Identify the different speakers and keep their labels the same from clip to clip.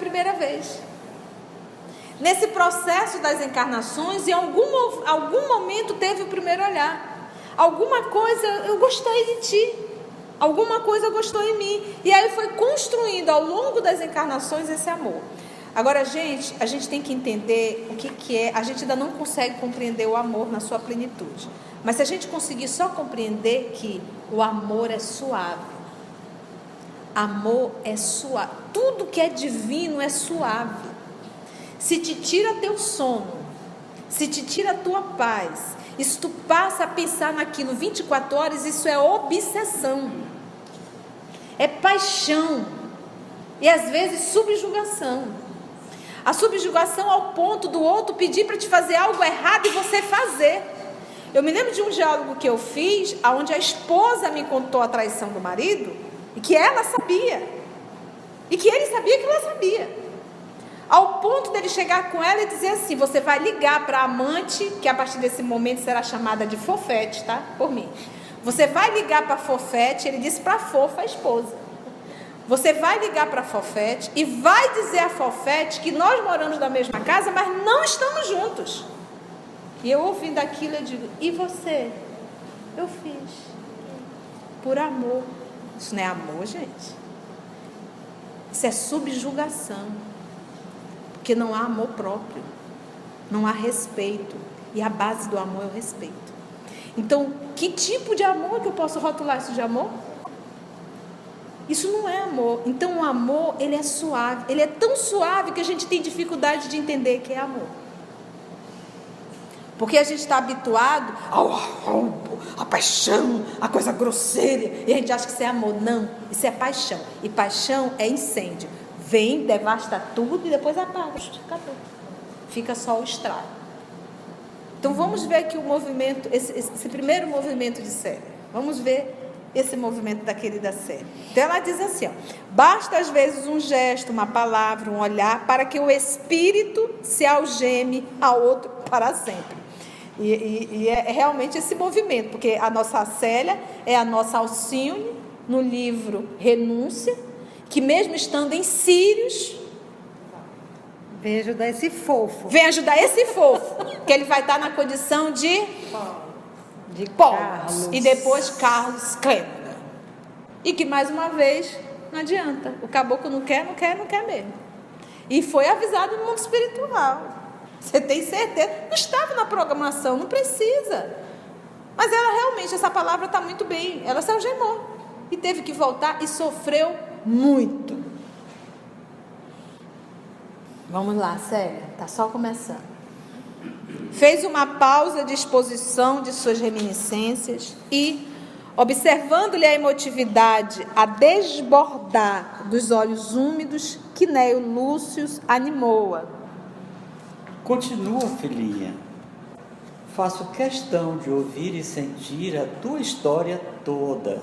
Speaker 1: primeira vez. Nesse processo das encarnações, em algum momento teve o primeiro olhar. Alguma coisa, eu gostei de ti. Alguma coisa gostou em mim. E aí foi construindo ao longo das encarnações esse amor. Agora, gente, a gente tem que entender o que é. A gente ainda não consegue compreender o amor na sua plenitude. Mas se a gente conseguir só compreender que o amor é suave. Amor é suave. Tudo que é divino é suave. Se te tira teu sono, se te tira a tua paz, e se tu passa a pensar naquilo 24 horas, isso é obsessão, é paixão, e às vezes subjugação. A subjugação ao ponto do outro pedir para te fazer algo errado e você fazer. Eu me lembro de um diálogo que eu fiz, onde a esposa me contou a traição do marido, e que ela sabia, e que ele sabia que ela sabia. Ao ponto dele chegar com ela e dizer assim: você vai ligar para a amante, que a partir desse momento será chamada de fofete, tá? Por mim. Você vai ligar para a fofete, ele disse para a fofa, a esposa. Você vai ligar para a fofete e vai dizer à fofete que nós moramos na mesma casa, mas não estamos juntos. E eu ouvindo aquilo, eu digo: e você? Eu fiz. Por amor. Isso não é amor, gente. Isso é subjugação. Porque não há amor próprio, não há respeito, e a base do amor é o respeito. Então, que tipo de amor que eu posso rotular isso de amor? Isso não é amor. Então, o amor, ele é suave, ele é tão suave que a gente tem dificuldade de entender que é amor. Porque a gente está habituado ao roubo, à paixão, à coisa grosseira, e a gente acha que isso é amor. Não, isso é paixão, e paixão é incêndio. Vem, devasta tudo e depois apaga. Acabou. Fica só o estrago. Então vamos ver aqui o movimento, esse primeiro movimento de Célia. Vamos ver esse movimento da querida Célia. Então ela diz assim, ó: basta às vezes um gesto, uma palavra, um olhar, para que o espírito se algeme ao outro para sempre. E é realmente esse movimento, porque a nossa Célia é a nossa Alcione, no livro Renúncia, que mesmo estando em Sírios,
Speaker 2: vem ajudar esse fofo.
Speaker 1: Que ele vai estar na condição de Paulo. E depois Carlos Clêmida. E que mais uma vez, não adianta. O caboclo não quer mesmo. E foi avisado no mundo espiritual. Você tem certeza? Não estava na programação, não precisa. Mas ela realmente, essa palavra está muito bem. Ela se algemou. E teve que voltar e sofreu muito. Vamos lá, Célia, está só começando. Fez uma pausa de exposição de suas reminiscências e, observando-lhe a emotividade a desbordar dos olhos úmidos, Quinéio Lúcio animou-a.
Speaker 3: Continua, filhinha. Faço questão de ouvir e sentir a tua história toda.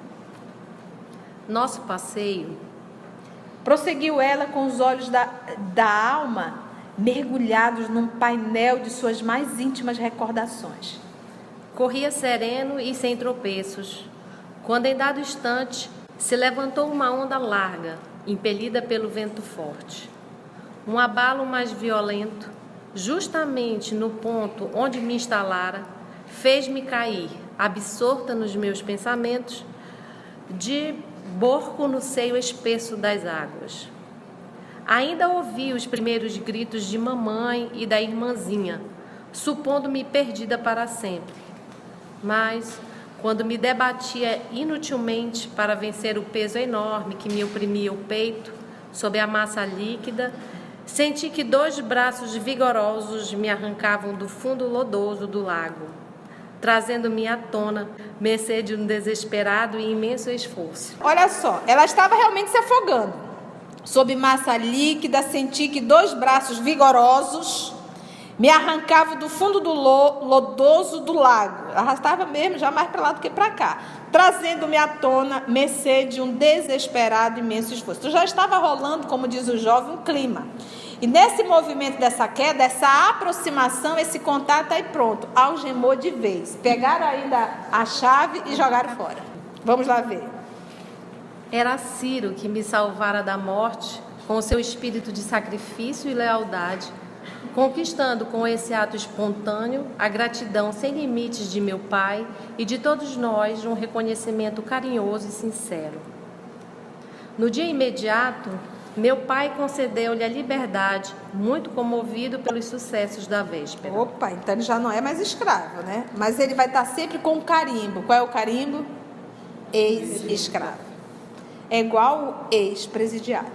Speaker 4: Nosso passeio,
Speaker 1: prosseguiu ela com os olhos da alma mergulhados num painel de suas mais íntimas recordações.
Speaker 4: corria sereno e sem tropeços, quando em dado instante se levantou uma onda larga, impelida pelo vento forte. Um abalo mais violento, justamente no ponto onde me instalara, fez-me cair, absorta nos meus pensamentos, de borco no seio espesso das águas. Ainda ouvi os primeiros gritos de mamãe e da irmãzinha, supondo-me perdida para sempre. Mas, quando me debatia inutilmente para vencer o peso enorme que me oprimia o peito, sob a massa líquida, senti que 2 braços vigorosos me arrancavam do fundo lodoso do lago, trazendo-me à tona, mercê de um desesperado e imenso esforço.
Speaker 1: Olha só, ela estava realmente se afogando. Sob massa líquida, senti que 2 braços vigorosos me arrancavam do fundo do lodoso do lago. Arrastava mesmo, já mais para lá do que para cá, trazendo-me à tona, mercê de um desesperado e imenso esforço. Então já estava rolando, como diz o jovem, um clima. E nesse movimento dessa queda, essa aproximação, esse contato, aí pronto, algemou de vez. Pegaram ainda a chave e jogaram fora. Vamos lá ver.
Speaker 4: Era Ciro que me salvara da morte, com o seu espírito de sacrifício e lealdade, conquistando com esse ato espontâneo a gratidão sem limites de meu pai e de todos nós, um reconhecimento carinhoso e sincero. No dia imediato, meu pai concedeu-lhe a liberdade, muito comovido pelos sucessos da véspera.
Speaker 1: Opa, então ele já não é mais escravo, né? Mas ele vai estar sempre com o carimbo. Qual é o carimbo? Ex-escravo. É igual o ex-presidiário.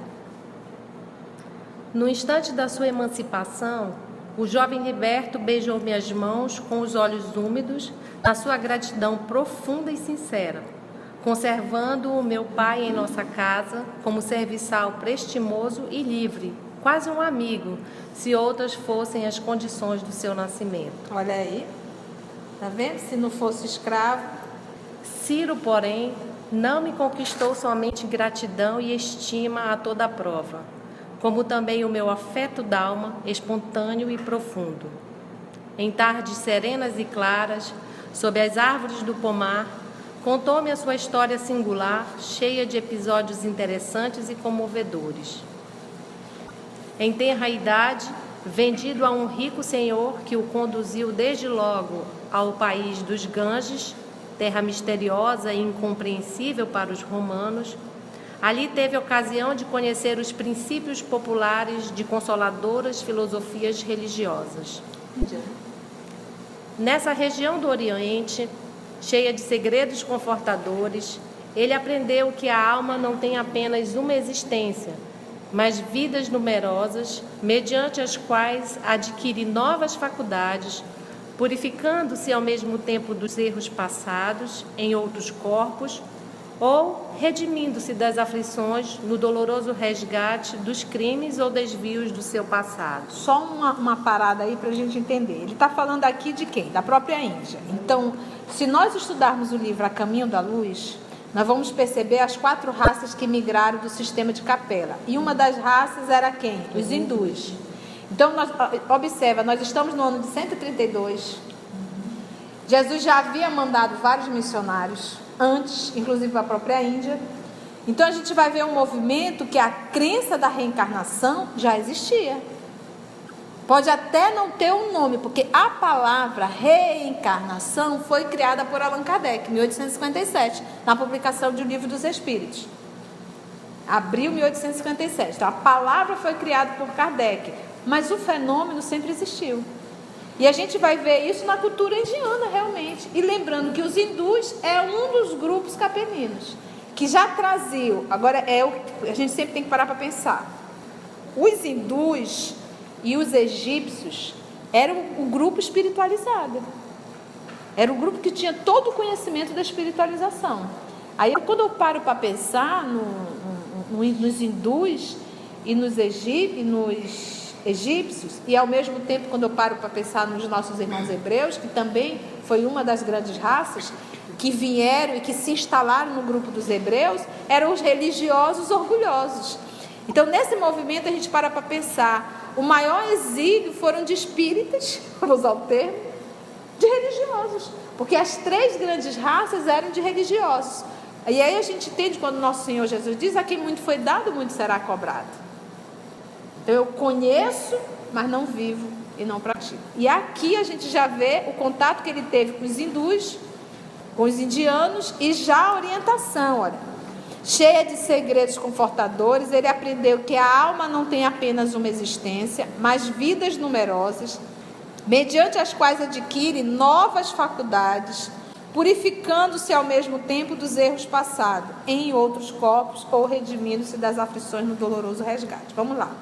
Speaker 4: No instante da sua emancipação, o jovem liberto beijou minhas mãos com os olhos úmidos, na sua gratidão profunda e sincera, conservando o meu pai em nossa casa como serviçal prestimoso e livre, quase um amigo, se outras fossem as condições do seu nascimento.
Speaker 1: Olha aí, tá vendo? Se não fosse escravo.
Speaker 4: Ciro, porém, não me conquistou somente gratidão e estima a toda a prova, como também o meu afeto d'alma, espontâneo e profundo. Em tardes serenas e claras, sob as árvores do pomar, contou-me a sua história singular, cheia de episódios interessantes e comovedores. Em tenra idade, vendido a um rico senhor que o conduziu desde logo ao país dos Ganges, terra misteriosa e incompreensível para os romanos, ali teve ocasião de conhecer os princípios populares de consoladoras filosofias religiosas. Nessa região do Oriente, cheia de segredos confortadores, ele aprendeu que a alma não tem apenas uma existência, mas vidas numerosas, mediante as quais adquire novas faculdades, purificando-se ao mesmo tempo dos erros passados em outros corpos, ou redimindo-se das aflições no doloroso resgate dos crimes ou desvios do seu passado.
Speaker 1: Só uma parada aí para a gente entender. Ele está falando aqui de quem? Da própria Índia. Então, se nós estudarmos o livro A Caminho da Luz, nós vamos perceber as 4 raças que migraram do sistema de Capela. E uma das raças era quem? Os hindus. Então, observa, nós estamos no ano de 132. Jesus já havia mandado vários missionários antes, inclusive para a própria Índia. Então a gente vai ver um movimento que a crença da reencarnação já existia. Pode até não ter um nome, porque a palavra reencarnação foi criada por Allan Kardec, em 1857, na publicação de O Livro dos Espíritos. Abril de 1857. Então a palavra foi criada por Kardec, mas o fenômeno sempre existiu. E a gente vai ver isso na cultura indiana realmente. E lembrando que os hindus é um dos grupos capelinos, que já traziam, agora a gente sempre tem que parar para pensar. Os hindus e os egípcios eram o grupo espiritualizado. Era o grupo que tinha todo o conhecimento da espiritualização. Aí quando eu paro para pensar nos hindus e nos egípcios, e ao mesmo tempo quando eu paro para pensar nos nossos irmãos hebreus, que também foi uma das grandes raças que vieram e que se instalaram no grupo dos hebreus, eram os religiosos orgulhosos. Então nesse movimento a gente para pensar, o maior exílio foram de espíritas, vamos usar o termo, de religiosos, porque as 3 grandes raças eram de religiosos. E aí a gente entende quando nosso Senhor Jesus diz: a quem muito foi dado, muito será cobrado. Eu conheço, mas não vivo e não pratico. E aqui a gente já vê o contato que ele teve com os hindus, com os indianos, e já a orientação, olha, cheia de segredos confortadores. Ele aprendeu que a alma não tem apenas uma existência, mas vidas numerosas, mediante as quais adquire novas faculdades, purificando-se ao mesmo tempo dos erros passados em outros corpos ou redimindo-se das aflições no doloroso resgate. Vamos lá.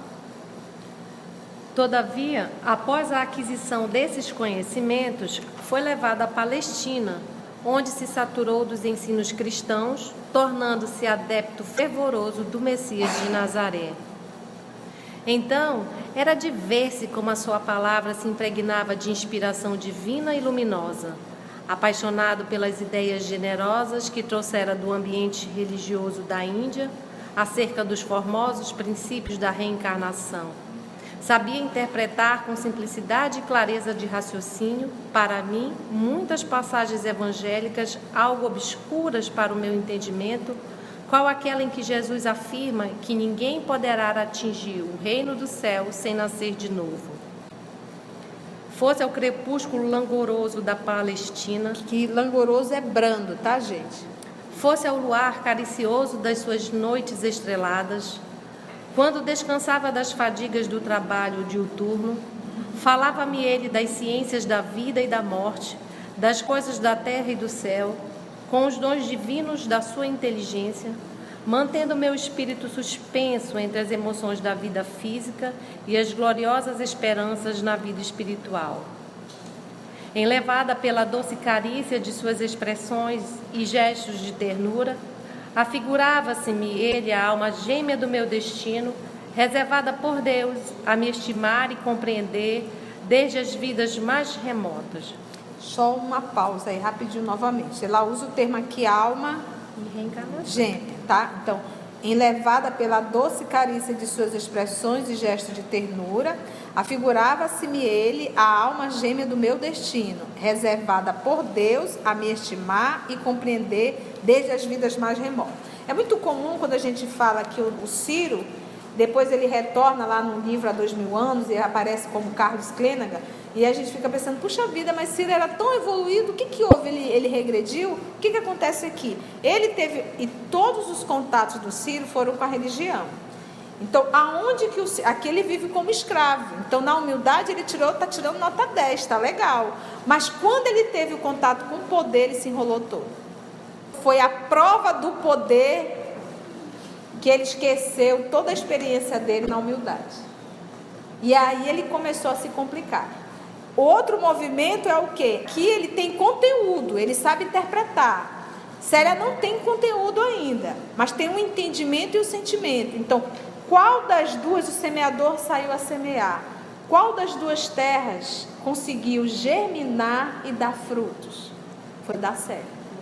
Speaker 4: Todavia, após a aquisição desses conhecimentos, foi levado à Palestina, onde se saturou dos ensinos cristãos, tornando-se adepto fervoroso do Messias de Nazaré. Então, era de ver-se como a sua palavra se impregnava de inspiração divina e luminosa. Apaixonado pelas ideias generosas que trouxera do ambiente religioso da Índia, acerca dos formosos princípios da reencarnação, sabia interpretar com simplicidade e clareza de raciocínio, para mim, muitas passagens evangélicas, algo obscuras para o meu entendimento, qual aquela em que Jesus afirma que ninguém poderá atingir o reino do céu sem nascer de novo. Fosse ao crepúsculo langoroso da Palestina,
Speaker 1: Que langoroso é brando, tá, gente?
Speaker 4: fosse ao luar caricioso das suas noites estreladas, quando descansava das fadigas do trabalho diuturno, falava-me ele das ciências da vida e da morte, das coisas da terra e do céu, com os dons divinos da sua inteligência, mantendo meu espírito suspenso entre as emoções da vida física e as gloriosas esperanças na vida espiritual. Enlevada pela doce carícia de suas expressões e gestos de ternura, afigurava-se-me ele a alma gêmea do meu destino, reservada por Deus a me estimar e compreender desde as vidas mais remotas.
Speaker 1: Só uma pausa aí, rapidinho novamente. Ela usa o termo aqui, alma
Speaker 4: E reencarnação.
Speaker 1: gêmea, tá? Então, enlevada pela doce carícia de suas expressões e gestos de ternura, afigurava-se-me ele a alma gêmea do meu destino, reservada por Deus a me estimar e compreender desde as vidas mais remotas. É muito comum quando a gente fala que o Ciro, depois ele retorna lá no livro há 2000 anos e aparece como Carlos Clênaga, e a gente fica pensando, puxa vida, mas Ciro era tão evoluído, o que houve? Ele regrediu? O que acontece aqui? Ele teve, e todos os contatos do Ciro foram com a religião. Então, aonde que aqui ele vive como escravo. Então, na humildade, ele está tirando nota 10, está legal. Mas quando ele teve o contato com o poder, ele se enrolou todo. Foi a prova do poder que ele esqueceu toda a experiência dele na humildade. E aí ele começou a se complicar. Outro movimento é o quê? Que ele tem conteúdo, ele sabe interpretar. Célia não tem conteúdo ainda, mas tem um entendimento e o sentimento. Então, qual das duas o semeador saiu a semear? Qual das duas terras conseguiu germinar e dar frutos? Foi da Célia.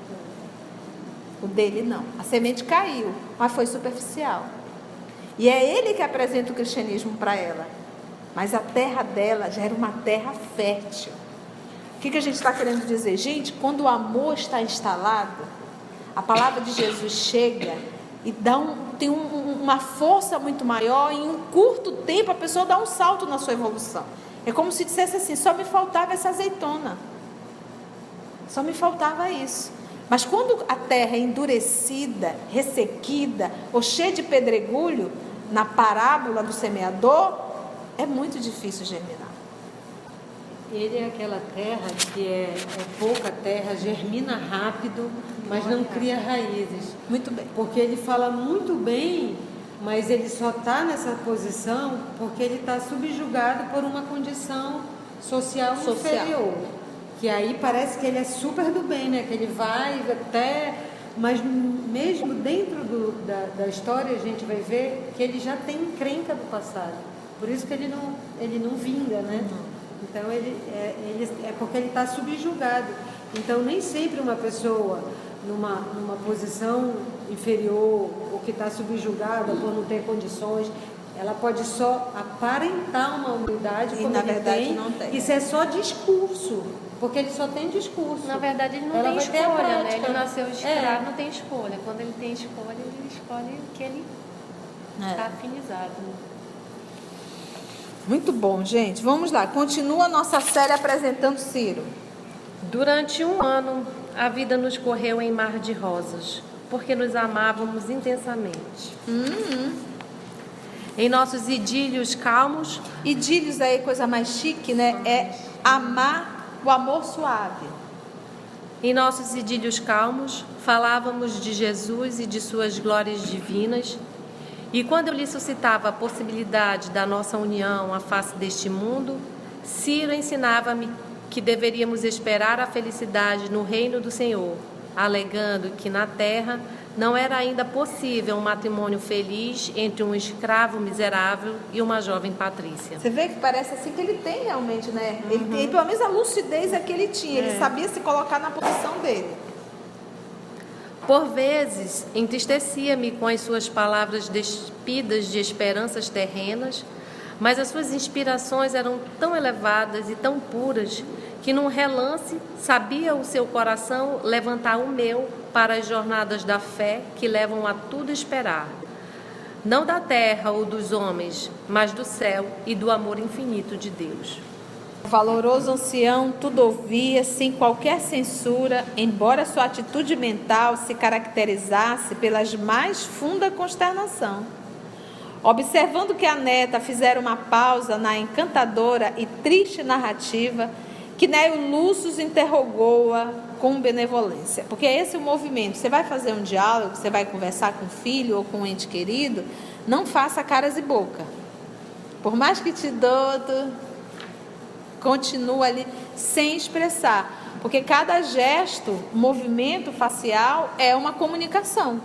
Speaker 1: O dele não. A semente caiu, mas foi superficial. E é ele que apresenta o cristianismo para ela. Mas a terra dela já era uma terra fértil. O que a gente está querendo dizer? Gente, quando o amor está instalado, a palavra de Jesus chega e tem uma força muito maior. Em um curto tempo a pessoa dá um salto na sua evolução. É como se dissesse assim, só me faltava essa azeitona. Só me faltava isso. Mas quando a terra é endurecida, ressequida ou cheia de pedregulho, na parábola do semeador, é muito difícil germinar.
Speaker 2: Ele é aquela terra que é pouca terra, germina rápido, mas não cria raízes.
Speaker 1: Muito bem.
Speaker 2: Porque ele fala muito bem, mas ele só está nessa posição porque ele está subjugado por uma condição social inferior. Que aí parece que ele é super do bem, né? Que ele vai até... Mas mesmo dentro da história a gente vai ver que ele já tem encrenca do passado. Por isso que ele não vinga, né? Então é porque ele está subjugado. Então nem sempre uma pessoa numa posição inferior ou que está subjugada por não ter condições, ela pode só aparentar uma humildade como
Speaker 1: na
Speaker 2: ele
Speaker 1: verdade
Speaker 2: tem.
Speaker 1: não tem.
Speaker 2: Isso é só discurso, porque ele só tem discurso.
Speaker 4: Na verdade, ele não
Speaker 2: Ela
Speaker 4: tem
Speaker 2: vai ter a
Speaker 4: escolha, né?
Speaker 2: prática.
Speaker 4: Ele nasceu escravo, não tem escolha. Quando ele tem escolha, ele escolhe o que ele está afinizado.
Speaker 1: Muito bom, gente. Vamos lá. Continua a nossa série apresentando Ciro.
Speaker 4: Durante um ano, a vida nos correu em mar de rosas, porque nos amávamos intensamente. Em nossos idílios calmos,
Speaker 1: Idílios aí, coisa mais chique, né? É amar o amor suave.
Speaker 4: Em nossos idílios calmos, falávamos de Jesus e de suas glórias divinas, e quando eu lhe suscitava a possibilidade da nossa união à face deste mundo, Ciro ensinava-me que deveríamos esperar a felicidade no reino do Senhor, alegando que na terra não era ainda possível um matrimônio feliz entre um escravo miserável e uma jovem patrícia.
Speaker 1: Você vê que parece assim que ele tem realmente, né? Ele tem, pelo menos a lucidez é que ele tinha. Ele sabia se colocar na posição dele.
Speaker 4: Por vezes, entristecia-me com as suas palavras despidas de esperanças terrenas, mas as suas inspirações eram tão elevadas e tão puras que num relance sabia o seu coração levantar o meu para as jornadas da fé que levam a tudo esperar, não da terra ou dos homens, mas do céu e do amor infinito de Deus.
Speaker 1: O valoroso ancião tudo ouvia sem qualquer censura, embora sua atitude mental se caracterizasse pelas mais funda consternação. Observando que a neta fizera uma pausa na encantadora e triste narrativa, Quinélio Lúcio interrogou-a com benevolência. Porque esse é o movimento. Você vai fazer um diálogo, você vai conversar com o filho ou com um ente querido, não faça caras e boca. Por mais que te dou, continua ali sem expressar. Porque cada gesto, movimento facial é uma comunicação.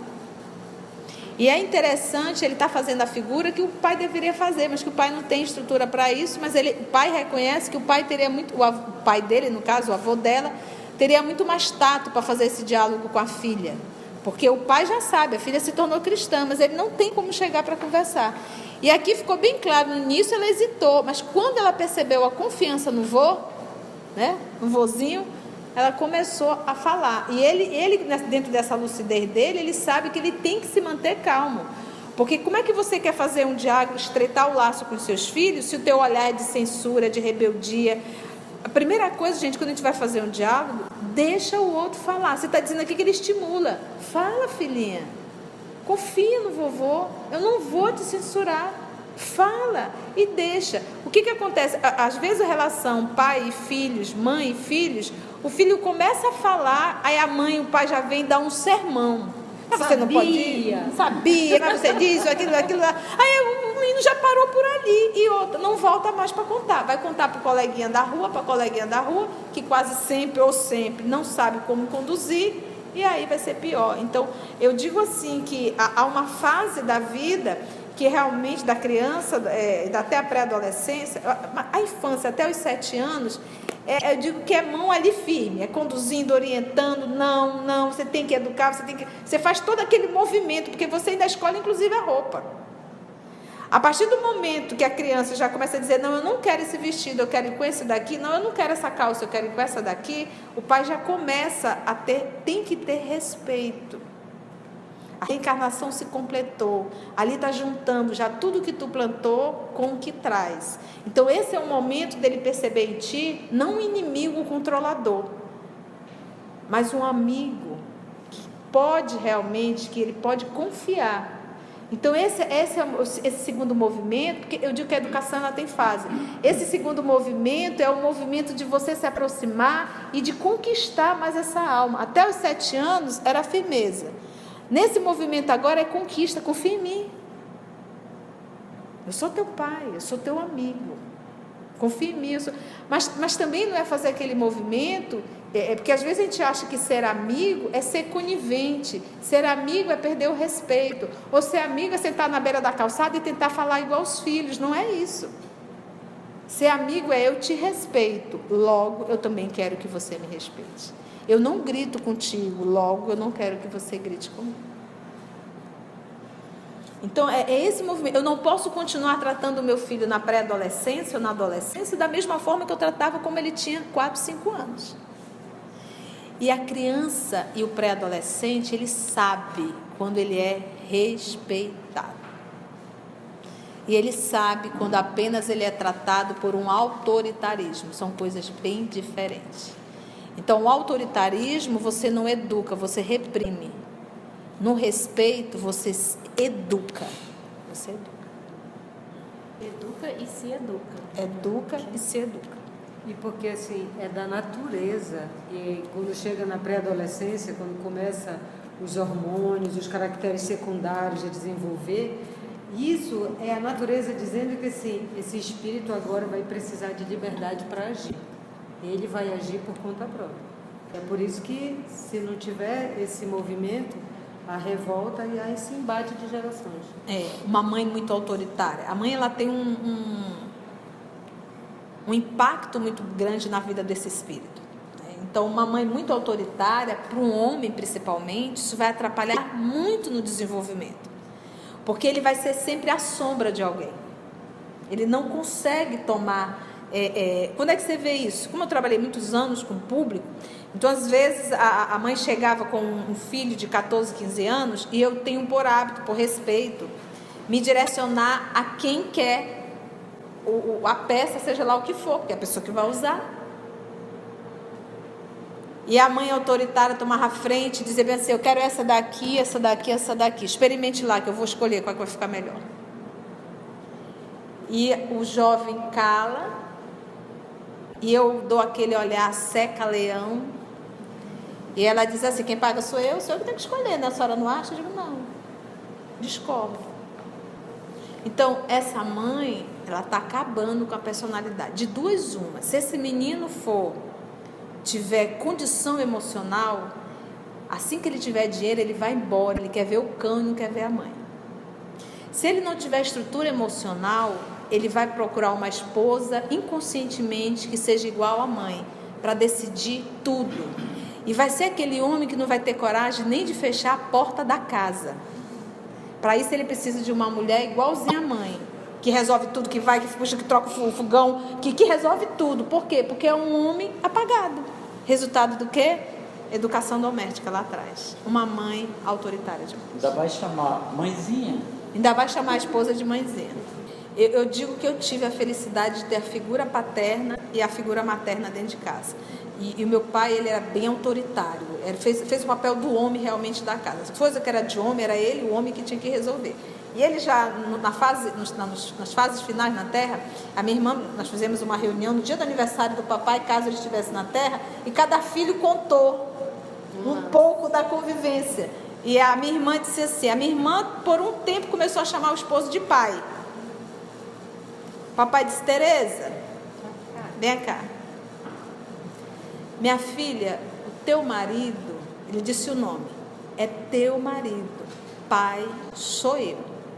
Speaker 1: E é interessante, ele está fazendo a figura que o pai deveria fazer, mas que o pai não tem estrutura para isso, mas o pai reconhece que o pai teria muito, o pai dele, no caso, o avô dela, teria muito mais tato para fazer esse diálogo com a filha. Porque o pai já sabe, a filha se tornou cristã, mas ele não tem como chegar para conversar. E aqui ficou bem claro, no início ela hesitou, mas quando ela percebeu a confiança no vô, né, no vozinho, ela começou a falar. E ele, dentro dessa lucidez dele, ele sabe que ele tem que se manter calmo. Porque como é que você quer fazer um diálogo, estreitar o laço com os seus filhos, se o teu olhar é de censura, de rebeldia? A primeira coisa, gente, quando a gente vai fazer um diálogo, deixa o outro falar. Você está dizendo aqui que ele estimula. Fala, filhinha. Confia no vovô. Eu não vou te censurar. Fala e deixa. O que acontece? Às vezes a relação pai e filhos, mãe e filhos, o filho começa a falar, aí a mãe e o pai já vem dar um sermão. Você não pode ir? Sabia, mas você diz aquilo lá. Aí o menino já parou por ali. E outra, não volta mais para contar. Vai contar para o coleguinha da rua, que quase sempre ou sempre não sabe como conduzir, e aí vai ser pior. Então, eu digo assim que há uma fase da vida que realmente da criança, até a pré-adolescência, a infância até os 7 anos, eu digo que é mão ali firme, é conduzindo, orientando, não, você tem que educar, você faz todo aquele movimento, porque você ainda escolhe inclusive a roupa. A partir do momento que a criança já começa a dizer, não, eu não quero esse vestido, eu quero ir com esse daqui, não, eu não quero essa calça, eu quero ir com essa daqui, o pai já começa a tem que ter respeito. A reencarnação se completou, ali está juntando já tudo que tu plantou com o que traz. Então esse é o momento dele perceber em ti, não um inimigo controlador, mas um amigo que pode realmente, que ele pode confiar. Então esse segundo movimento, porque eu digo que a educação ela tem fase. Esse segundo movimento é o movimento de você se aproximar e de conquistar mais essa alma. Até os 7 anos era firmeza. Nesse movimento agora é conquista, confia em mim. Eu sou teu pai, eu sou teu amigo. Confia em mim. Mas também não é fazer aquele movimento, porque às vezes a gente acha que ser amigo é ser conivente. Ser amigo é perder o respeito. Ou ser amigo é sentar na beira da calçada e tentar falar igual aos filhos. Não é isso. Ser amigo é eu te respeito, logo eu também quero que você me respeite. Eu não grito contigo, logo eu não quero que você grite comigo. Então é esse movimento. Eu não posso continuar tratando o meu filho na pré-adolescência ou na adolescência da mesma forma que eu tratava como ele tinha 4, 5 anos. E a criança e o pré-adolescente, ele sabe quando ele é respeitado. E ele sabe quando apenas ele é tratado por um autoritarismo. São coisas bem diferentes. Então, o autoritarismo você não educa, você reprime. No respeito, você educa. Você educa.
Speaker 4: Educa e se educa.
Speaker 1: Educa e se educa.
Speaker 2: E porque assim, é da natureza. E quando chega na pré-adolescência, quando começa os hormônios, os caracteres secundários a desenvolver, isso é a natureza dizendo que assim, esse espírito agora vai precisar de liberdade para agir. Ele vai agir por conta própria. É por isso que, se não tiver esse movimento, a revolta e há esse embate de gerações.
Speaker 1: Uma mãe muito autoritária. A mãe ela tem um impacto muito grande na vida desse espírito. Então, uma mãe muito autoritária, para um homem principalmente, isso vai atrapalhar muito no desenvolvimento. Porque ele vai ser sempre a sombra de alguém. Ele não consegue tomar Quando é que você vê isso? Como eu trabalhei muitos anos com o público, então às vezes a mãe chegava com um filho de 14, 15 anos e eu tenho por hábito, por respeito, me direcionar a quem quer a peça, seja lá o que for, porque é a pessoa que vai usar. E a mãe autoritária tomava a frente e dizia bem assim: eu quero essa daqui, essa daqui, essa daqui. Experimente lá que eu vou escolher qual que vai ficar melhor. E o jovem cala, e eu dou aquele olhar seca-leão, e ela diz assim: quem paga sou eu que tenho que escolher, né? A senhora não acha? Eu digo: não, descobre. Então, essa mãe, ela está acabando com a personalidade. De duas uma, se esse menino tiver condição emocional, assim que ele tiver dinheiro, ele vai embora, ele quer ver o cão, não quer ver a mãe. Se ele não tiver estrutura emocional, ele vai procurar uma esposa inconscientemente que seja igual à mãe, para decidir tudo. E vai ser aquele homem que não vai ter coragem nem de fechar a porta da casa. Para isso ele precisa de uma mulher igualzinha à mãe, que resolve tudo, que vai, que puxa, que troca o fogão, que resolve tudo. Por quê? Porque é um homem apagado. Resultado do quê? Educação doméstica lá atrás. Uma mãe autoritária demais.
Speaker 3: Ainda vai chamar mãezinha?
Speaker 1: Ainda vai chamar a esposa de mãezinha. Eu digo que eu tive a felicidade de ter a figura paterna e a figura materna dentro de casa. E o meu pai, ele era bem autoritário. Ele fez o papel do homem realmente da casa. Se coisa que era de homem, era ele, o homem que tinha que resolver. E ele já, nas fases finais na Terra, a minha irmã, nós fizemos uma reunião no dia do aniversário do papai, caso ele estivesse na Terra, e cada filho contou um pouco da convivência. E a minha irmã disse assim, a minha irmã, por um tempo, começou a chamar o esposo de pai. O papai disse: Tereza, vem cá. Minha filha, o teu marido, ele disse o nome, é teu marido, pai sou eu.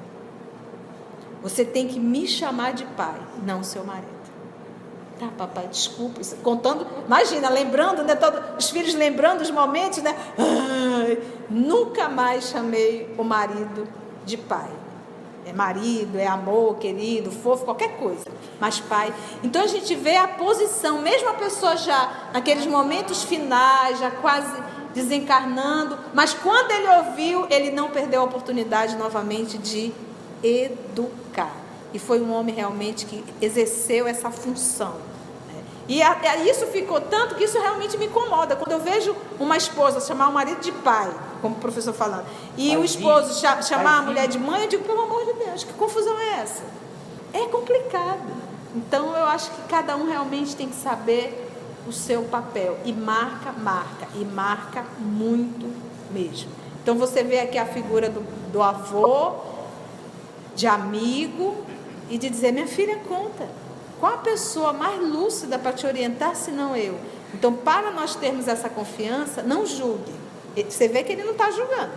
Speaker 1: Você tem que me chamar de pai, não seu marido. Tá, papai, desculpa. Isso, contando, imagina, lembrando, né? Os filhos lembrando os momentos, né? Ai, nunca mais chamei o marido de pai. É marido, é amor, querido, fofo, qualquer coisa. Mas pai. Então a gente vê a posição, mesmo a pessoa já naqueles momentos finais, já quase desencarnando, mas quando ele ouviu, ele não perdeu a oportunidade novamente de educar. E foi um homem realmente que exerceu essa função. E isso ficou tanto que isso realmente me incomoda. Quando eu vejo uma esposa chamar o marido de pai, como o professor falando, e o esposo chamar a mulher de mãe, eu digo: pelo amor de Deus, que confusão é essa? É complicado. Então eu acho que cada um realmente tem que saber o seu papel. E marca muito mesmo. Então você vê aqui a figura do avô, de amigo, e de dizer: minha filha, conta. Qual a pessoa mais lúcida para te orientar, se não eu? Então, para nós termos essa confiança, não julgue. Você vê que ele não está julgando.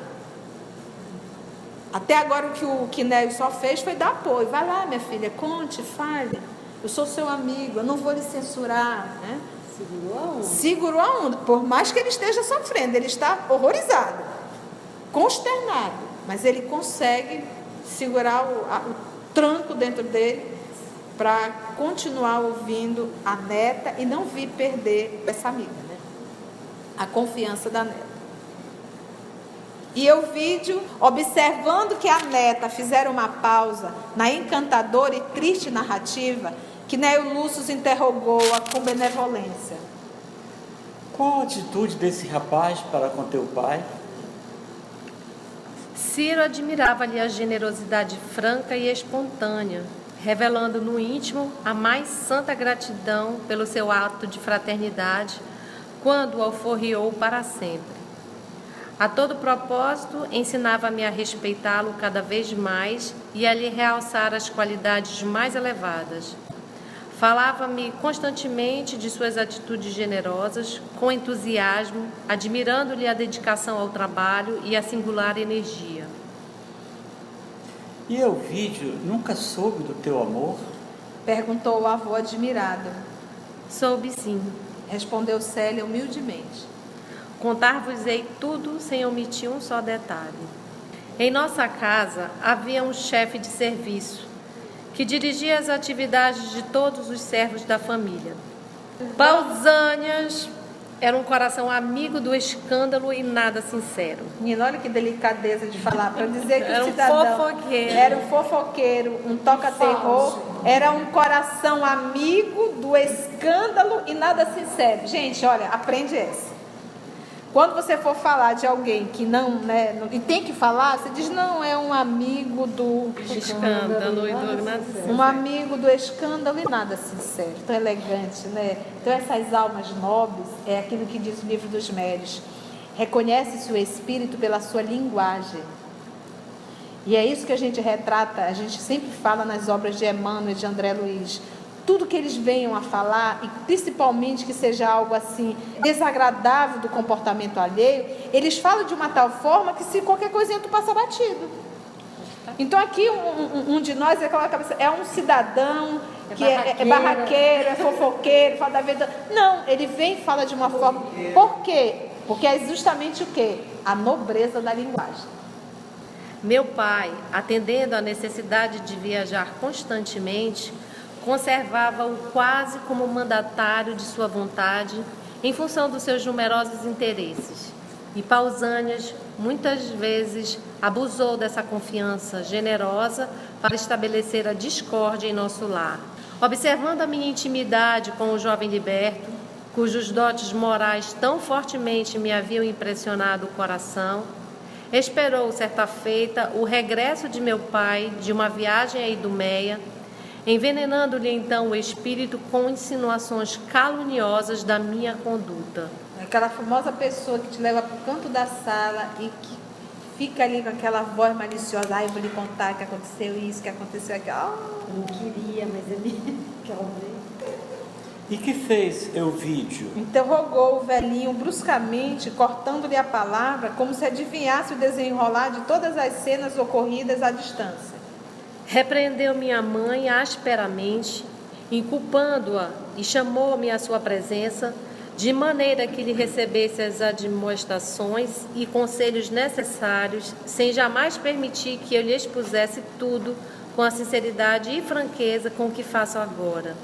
Speaker 1: Até agora, o que o Quinéio só fez foi dar apoio. Vai lá, minha filha, conte, fale. Eu sou seu amigo, eu não vou lhe censurar. Né?
Speaker 2: Segurou a onda.
Speaker 1: Segurou a onda. Por mais que ele esteja sofrendo, ele está horrorizado, consternado. Mas ele consegue segurar o tranco dentro dele para continuar ouvindo a neta e não vir perder essa amiga, né? A confiança da neta. E o vídeo, observando que a neta fizeram uma pausa na encantadora e triste narrativa, que Quinéio Lúcio interrogou-a com benevolência.
Speaker 3: Qual a atitude desse rapaz para com teu pai?
Speaker 4: Ciro admirava-lhe a generosidade franca e espontânea, revelando no íntimo a mais santa gratidão pelo seu ato de fraternidade, quando o alforriou para sempre. A todo propósito, ensinava-me a respeitá-lo cada vez mais e a lhe realçar as qualidades mais elevadas. Falava-me constantemente de suas atitudes generosas, com entusiasmo, admirando-lhe a dedicação ao trabalho e a singular energia.
Speaker 3: E Elvídio nunca soube do teu amor?
Speaker 1: Perguntou o avô admirado.
Speaker 4: Soube sim.
Speaker 1: Respondeu Célia humildemente.
Speaker 4: Contar-vos-ei tudo sem omitir um só detalhe. Em nossa casa havia um chefe de serviço que dirigia as atividades de todos os servos da família. Pausânias era um coração amigo do escândalo e nada sincero.
Speaker 1: Menina, olha que delicadeza de falar, para dizer que
Speaker 4: Era
Speaker 1: o
Speaker 4: um
Speaker 1: cidadão
Speaker 4: fofoqueiro.
Speaker 1: era um fofoqueiro, um toca-terror, era um coração amigo do escândalo e nada sincero. Gente, olha, aprende essa. Quando você for falar de alguém que não, né, e tem que falar, você diz, não, é um amigo do
Speaker 4: Escândalo e do nada sincero.
Speaker 1: um amigo do escândalo e nada sincero. Tão elegante, né? Então essas almas nobres, é aquilo que diz o livro dos Médios. Reconhece-se o espírito pela sua linguagem. E é isso que a gente retrata, a gente sempre fala nas obras de Emmanuel e de André Luiz. Tudo que eles venham a falar, e principalmente que seja algo assim desagradável do comportamento alheio, eles falam de uma tal forma que se qualquer coisinha tu passa batido. Então aqui um de nós é um cidadão que é barraqueiro, é fofoqueiro, fala da vida. Não, ele vem e fala de uma forma. Por quê? Porque é justamente o quê? A nobreza da linguagem.
Speaker 4: Meu pai, atendendo à necessidade de viajar constantemente, conservava-o quase como mandatário de sua vontade, em função dos seus numerosos interesses. E Pausânias, muitas vezes, abusou dessa confiança generosa para estabelecer a discórdia em nosso lar. Observando a minha intimidade com o jovem liberto, cujos dotes morais tão fortemente me haviam impressionado o coração, esperou, certa feita, o regresso de meu pai de uma viagem à Idumeia, envenenando-lhe então o espírito com insinuações caluniosas da minha conduta.
Speaker 1: Aquela famosa pessoa que te leva para o canto da sala e que fica ali com aquela voz maliciosa, eu vou lhe contar que aconteceu isso, que aconteceu aquilo.
Speaker 2: Eu não queria, mas ele quer ver.
Speaker 3: E que fez Euvídio?
Speaker 1: Interrogou o velhinho bruscamente, cortando-lhe a palavra, como se adivinhasse o desenrolar de todas as cenas ocorridas à distância.
Speaker 4: Repreendeu minha mãe asperamente, inculpando-a, e chamou-me à sua presença, de maneira que lhe recebesse as admoestações e conselhos necessários, sem jamais permitir que eu lhe expusesse tudo com a sinceridade e franqueza com que faço agora.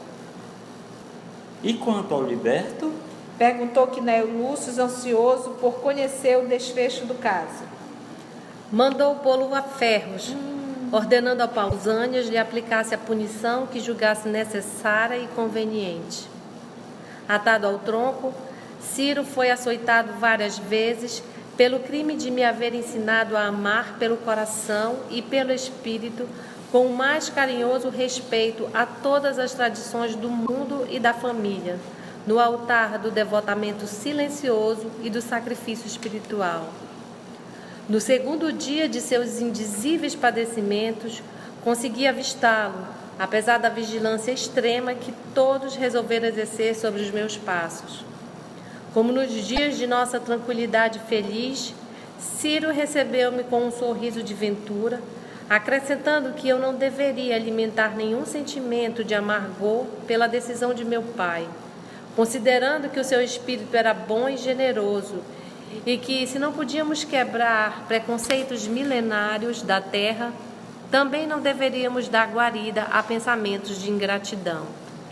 Speaker 3: E quanto ao liberto?
Speaker 1: Perguntou Quinéio Lúcio, ansioso por conhecer o desfecho do caso.
Speaker 4: Mandou pô-lo a ferros, ordenando a Pausânias lhe aplicasse a punição que julgasse necessária e conveniente. Atado ao tronco, Ciro foi açoitado várias vezes pelo crime de me haver ensinado a amar pelo coração e pelo espírito com o mais carinhoso respeito a todas as tradições do mundo e da família, no altar do devotamento silencioso e do sacrifício espiritual. No segundo dia de seus indizíveis padecimentos, consegui avistá-lo, apesar da vigilância extrema que todos resolveram exercer sobre os meus passos. Como nos dias de nossa tranquilidade feliz, Ciro recebeu-me com um sorriso de ventura, acrescentando que eu não deveria alimentar nenhum sentimento de amargor pela decisão de meu pai, considerando que o seu espírito era bom e generoso e que, se não podíamos quebrar preconceitos milenários da terra, também não deveríamos dar guarida a pensamentos de ingratidão.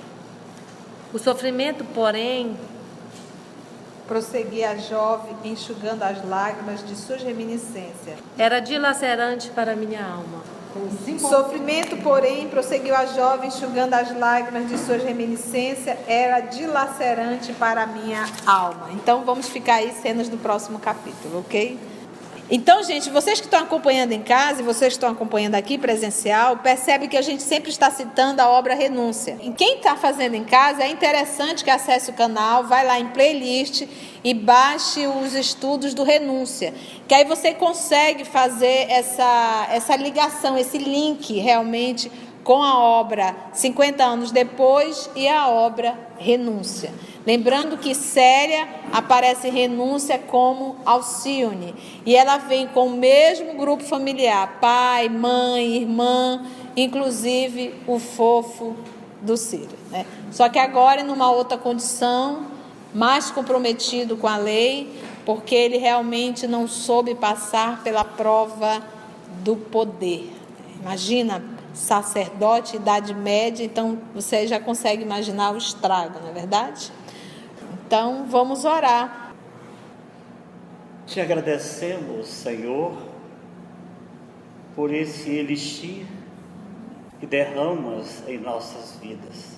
Speaker 4: O sofrimento, porém,
Speaker 1: prosseguia a jovem, enxugando as lágrimas de suas reminiscências.
Speaker 4: Era dilacerante para minha alma.
Speaker 1: Sofrimento, porém, prosseguiu a jovem, enxugando as lágrimas de suas reminiscências, era dilacerante para a minha alma. Então, vamos ficar aí cenas do próximo capítulo, ok? Então, gente, vocês que estão acompanhando em casa e vocês que estão acompanhando aqui presencial, percebe que a gente sempre está citando a obra Renúncia. E quem está fazendo em casa, é interessante que acesse o canal, vai lá em playlist e baixe os estudos do Renúncia, que aí você consegue fazer essa ligação, esse link realmente com a obra 50 anos depois e a obra Renúncia. Lembrando que Célia aparece Renúncia como Alcione. E ela vem com o mesmo grupo familiar, pai, mãe, irmã, inclusive o fofo do Ciro, né? Só que agora numa outra condição, mais comprometido com a lei, porque ele realmente não soube passar pela prova do poder. Imagina, sacerdote, Idade Média, então você já consegue imaginar o estrago, não é verdade? Então vamos orar.
Speaker 3: Te agradecemos, Senhor, por esse elixir que derramas em nossas vidas.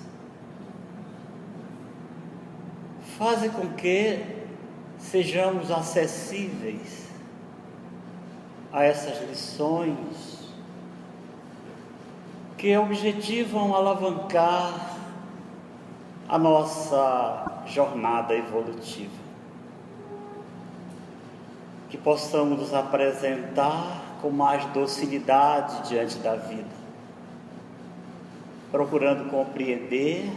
Speaker 3: Faze com que sejamos acessíveis a essas lições que objetivam alavancar a nossa jornada evolutiva. Que possamos nos apresentar com mais docilidade diante da vida, procurando compreender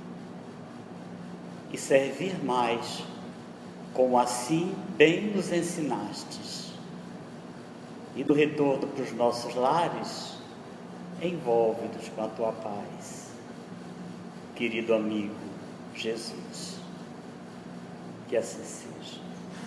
Speaker 3: e servir mais, como assim bem nos ensinastes. E do retorno para os nossos lares, envolve-nos com a tua paz, querido amigo Jesus. Que assim seja.